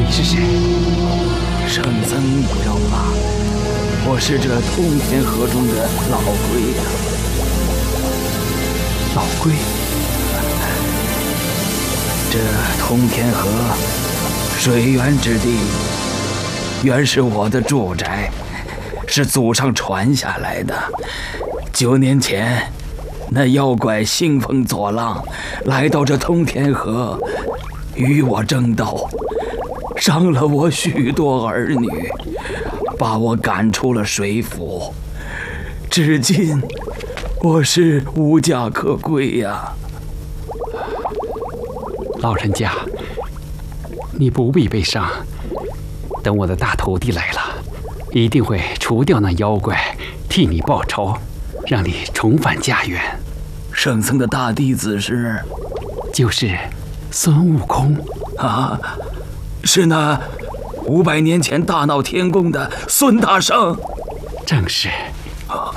你是谁？ 圣僧不要怕，我是这通天河中的老龟呀。 老龟？ 这通天河水源之地，原是我的住宅，是祖上传下来的。9年前，那妖怪兴风作浪，来到这通天河，与我争斗，伤了我许多儿女，把我赶出了水府。至今，我是无家可归呀。 老人家，你不必悲伤。等我的大徒弟来了，一定会除掉那妖怪，替你报仇，让你重返家园。 圣僧的大弟子是？ 就是孙悟空啊，是那500年前大闹天宫的孙大圣。 正是。